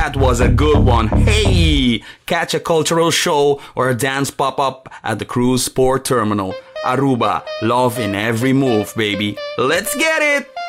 That was a good one. Hey! Catch a cultural show or a dance pop-up at the Cruise Port Terminal. Aruba, love in every move, baby. Let's get it!